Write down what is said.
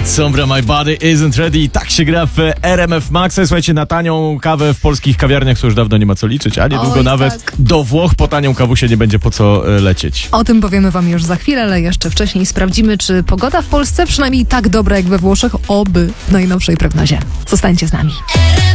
Hot Sombra, My Body Isn't Ready. Tak się gra w RMF Max. Słuchajcie, na tanią kawę w polskich kawiarniach to już dawno nie ma co liczyć, a niedługo nawet tak. do Włoch po tanią kawusię nie będzie po co lecieć. O tym powiemy wam już za chwilę, ale jeszcze wcześniej sprawdzimy, czy pogoda w Polsce przynajmniej tak dobra jak we Włoszech, oby w najnowszej prognozie. Zostańcie z nami.